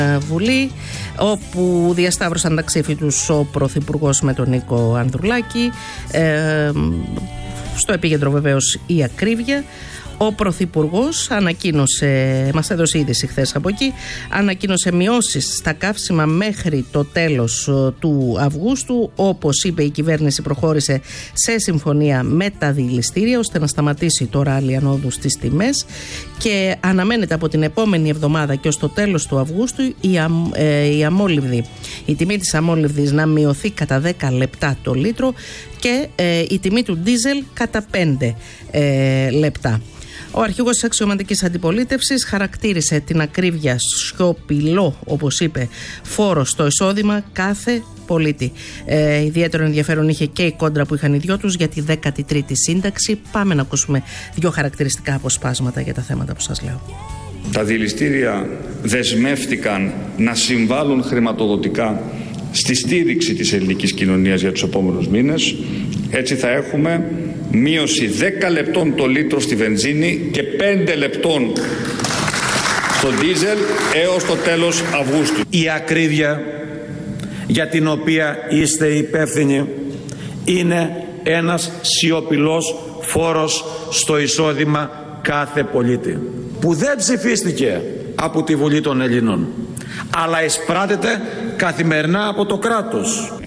Βουλή, όπου διασταύρωσαν τα ξύφη τους ο Πρωθυπουργός με τον Νίκο Ανδρουλάκη. Στο επίκεντρο βεβαίως η ακρίβεια. Ο Πρωθυπουργός ανακοίνωσε, μας έδωσε είδηση χθες από εκεί, ανακοίνωσε μειώσεις στα καύσιμα μέχρι το τέλος του Αυγούστου. Όπως είπε, η κυβέρνηση προχώρησε σε συμφωνία με τα δηληστήρια ώστε να σταματήσει το ράλι ανόδου στις τιμές και αναμένεται από την επόμενη εβδομάδα και ως το τέλος του Αυγούστου η τιμή της αμόλυβδης να μειωθεί κατά 10 λεπτά το λίτρο και η τιμή του ντίζελ κατά 5 λεπτά. Ο αρχηγός της αξιωματικής αντιπολίτευσης χαρακτήρισε την ακρίβεια σιωπηλό, όπως είπε, φόρο στο εισόδημα κάθε πολίτη. Ιδιαίτερο ενδιαφέρον είχε και η κόντρα που είχαν οι δυο τους για τη 13η σύνταξη. Πάμε να ακούσουμε δύο χαρακτηριστικά αποσπάσματα για τα θέματα που σας λέω. Τα δηληστήρια δεσμεύτηκαν να συμβάλλουν χρηματοδοτικά στη στήριξη της ελληνικής κοινωνίας για τους επόμενους μήνες. Έτσι θα έχουμε μείωση 10 λεπτών το λίτρο στη βενζίνη και 5 λεπτών στο ντίζελ έως το τέλος Αυγούστου. Η ακρίβεια για την οποία είστε υπεύθυνοι είναι ένας σιωπηλός φόρος στο εισόδημα κάθε πολίτη που δεν ψηφίστηκε από τη Βουλή των Ελλήνων, αλλά εισπράτεται καθημερινά από το κράτος.